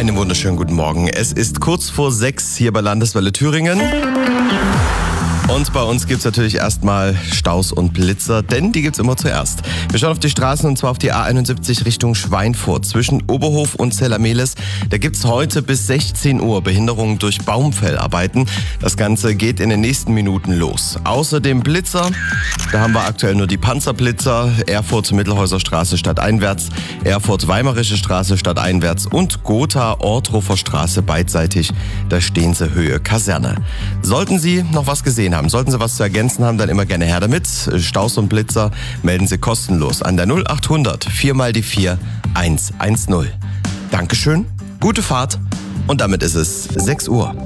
Einen wunderschönen guten Morgen. Es ist kurz vor 6 hier bei Landeswelle Thüringen. Und bei uns gibt's natürlich erstmal Staus und Blitzer, denn die gibt's immer zuerst. Wir schauen auf die Straßen und zwar auf die A71 Richtung Schweinfurt. Zwischen Oberhof und Zellameles, da gibt's heute bis 16 Uhr Behinderungen durch Baumfellarbeiten. Das Ganze geht in den nächsten Minuten los. Außerdem Blitzer, da haben wir aktuell nur die Panzerblitzer. Erfurt Mittelhäuser Straße stadteinwärts, Erfurt Weimarische Straße stadteinwärts und Gotha Orthofer Straße beidseitig. Da stehen sie Höhe Kaserne. Sollten Sie noch was gesehen haben, sollten Sie was zu ergänzen haben, dann immer gerne her damit. Staus und Blitzer melden Sie kostenlos an der 0800 4x4 110. Dankeschön, gute Fahrt und damit ist es 6 Uhr.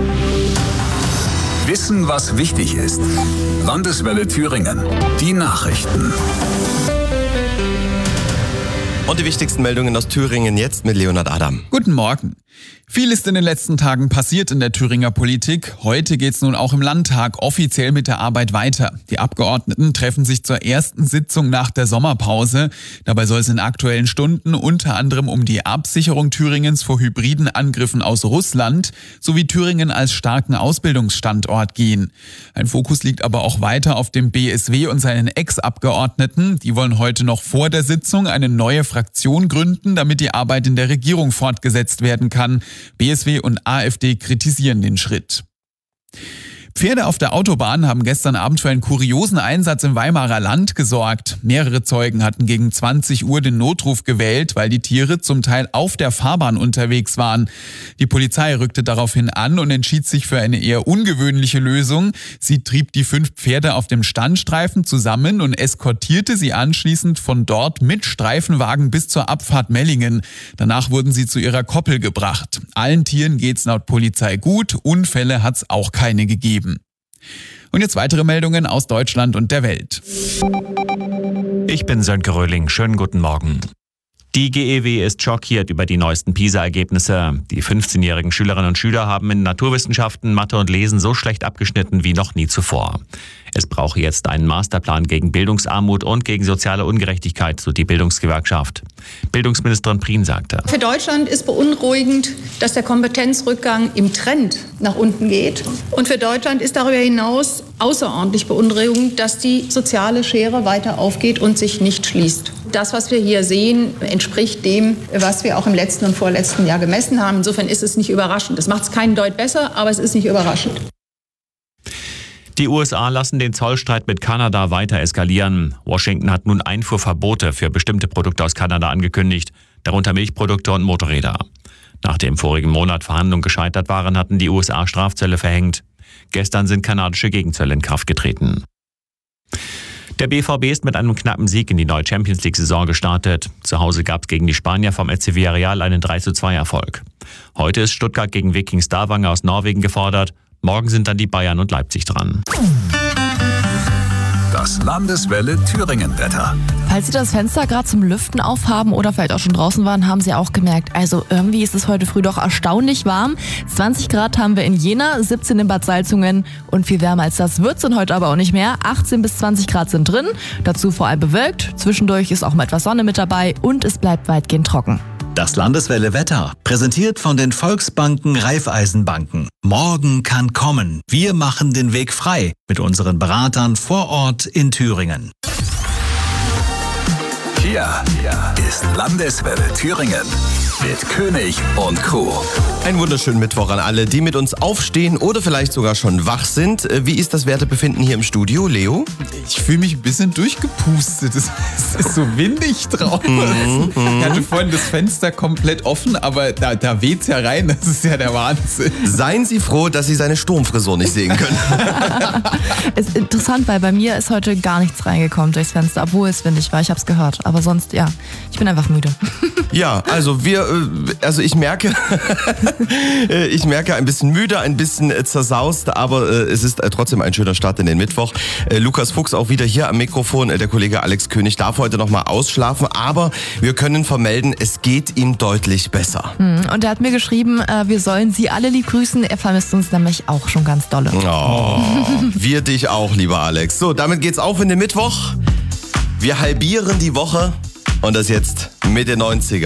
Wissen, was wichtig ist. Landeswelle Thüringen. Die Nachrichten. Und die wichtigsten Meldungen aus Thüringen jetzt mit Leonhard Adam. Guten Morgen. Viel ist in den letzten Tagen passiert in der Thüringer Politik. Heute geht's nun auch im Landtag offiziell mit der Arbeit weiter. Die Abgeordneten treffen sich zur ersten Sitzung nach der Sommerpause. Dabei soll es in aktuellen Stunden unter anderem um die Absicherung Thüringens vor hybriden Angriffen aus Russland sowie Thüringen als starken Ausbildungsstandort gehen. Ein Fokus liegt aber auch weiter auf dem BSW und seinen Ex-Abgeordneten. Die wollen heute noch vor der Sitzung eine neue Fraktion gründen, damit die Arbeit in der Regierung fortgesetzt werden kann. BSW und AfD kritisieren den Schritt. Pferde auf der Autobahn haben gestern Abend für einen kuriosen Einsatz im Weimarer Land gesorgt. Mehrere Zeugen hatten gegen 20 Uhr den Notruf gewählt, weil die Tiere zum Teil auf der Fahrbahn unterwegs waren. Die Polizei rückte daraufhin an und entschied sich für eine eher ungewöhnliche Lösung. Sie trieb die 5 Pferde auf dem Standstreifen zusammen und eskortierte sie anschließend von dort mit Streifenwagen bis zur Abfahrt Mellingen. Danach wurden sie zu ihrer Koppel gebracht. Allen Tieren geht's laut Polizei gut, Unfälle hat's auch keine gegeben. Und jetzt weitere Meldungen aus Deutschland und der Welt. Ich bin Sönke Röhling. Schönen guten Morgen. Die GEW ist schockiert über die neuesten PISA-Ergebnisse. Die 15-jährigen Schülerinnen und Schüler haben in Naturwissenschaften, Mathe und Lesen so schlecht abgeschnitten wie noch nie zuvor. Es brauche jetzt einen Masterplan gegen Bildungsarmut und gegen soziale Ungerechtigkeit, so die Bildungsgewerkschaft. Bildungsministerin Prien sagte: Für Deutschland ist beunruhigend, dass der Kompetenzrückgang im Trend nach unten geht. Und für Deutschland ist darüber hinaus außerordentlich beunruhigend, dass die soziale Schere weiter aufgeht und sich nicht schließt. Das, was wir hier sehen, entspricht dem, was wir auch im letzten und vorletzten Jahr gemessen haben. Insofern ist es nicht überraschend. Das macht es keinen Deut besser, aber es ist nicht überraschend. Die USA lassen den Zollstreit mit Kanada weiter eskalieren. Washington hat nun Einfuhrverbote für bestimmte Produkte aus Kanada angekündigt, darunter Milchprodukte und Motorräder. Nachdem im vorigen Monat Verhandlungen gescheitert waren, hatten die USA Strafzölle verhängt. Gestern sind kanadische Gegenzölle in Kraft getreten. Der BVB ist mit einem knappen Sieg in die neue Champions-League-Saison gestartet. Zu Hause gab es gegen die Spanier vom FC Villarreal einen 3:2-Erfolg. Heute ist Stuttgart gegen Viking Stavanger aus Norwegen gefordert. Morgen sind dann die Bayern und Leipzig dran. Das Landeswelle Thüringen-Wetter. Falls Sie das Fenster gerade zum Lüften aufhaben oder vielleicht auch schon draußen waren, haben Sie auch gemerkt, also irgendwie ist es heute früh doch erstaunlich warm. 20 Grad haben wir in Jena, 17 in Bad Salzungen und viel wärmer als das wird es dann heute aber auch nicht mehr. 18 bis 20 Grad sind drin, dazu vor allem bewölkt. Zwischendurch ist auch mal etwas Sonne mit dabei und es bleibt weitgehend trocken. Das Landeswelle Wetter, präsentiert von den Volksbanken Raiffeisenbanken. Morgen kann kommen. Wir machen den Weg frei mit unseren Beratern vor Ort in Thüringen. Hier ist Landeswelle Thüringen mit König und Co. Einen wunderschönen Mittwoch an alle, die mit uns aufstehen oder vielleicht sogar schon wach sind. Wie ist das Wertebefinden hier im Studio, Leo? Ich fühle mich ein bisschen durchgepustet. Es ist so windig draußen. Ich hatte vorhin das Fenster komplett offen, aber da weht's ja rein. Das ist ja der Wahnsinn. Seien Sie froh, dass Sie seine Sturmfrisur nicht sehen können. Ist interessant, weil bei mir ist heute gar nichts reingekommen durchs Fenster, obwohl es windig war. Ich habe es gehört. Aber sonst, ja, ich bin einfach müde. Ja, also ich merke ein bisschen müde, ein bisschen zersaust, aber es ist trotzdem ein schöner Start in den Mittwoch. Lukas Fuchs auch wieder hier am Mikrofon. Der Kollege Alex König darf heute noch mal ausschlafen, aber wir können vermelden, es geht ihm deutlich besser. Und er hat mir geschrieben, wir sollen Sie alle lieb grüßen. Er vermisst uns nämlich auch schon ganz dolle. Oh, wir dich auch, lieber Alex. So, damit geht's auf in den Mittwoch. Wir halbieren die Woche und das jetzt mit den 90er.